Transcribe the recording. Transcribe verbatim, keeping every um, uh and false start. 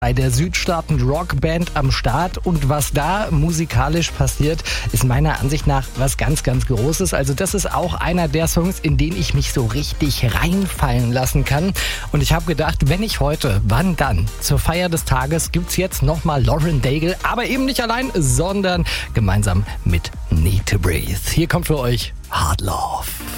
Bei der Südstaaten-Rockband am Start, und was da musikalisch passiert, ist meiner Ansicht nach was ganz, ganz Großes. Also das ist auch einer der Songs, in den ich mich so richtig reinfallen lassen kann. Und ich habe gedacht, wenn ich heute, wann dann? Zur Feier des Tages gibt's jetzt nochmal Lauren Daigle, aber eben nicht allein, sondern gemeinsam mit Need to Breathe. Hier kommt für euch Hard Love.